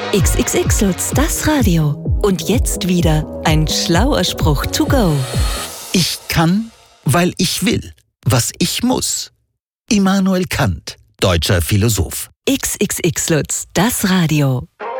XXX-Lutz, das Radio. Und jetzt wieder ein schlauer Spruch to go. Ich kann, weil ich will, was ich muss. Immanuel Kant, deutscher Philosoph. XXX-Lutz, das Radio.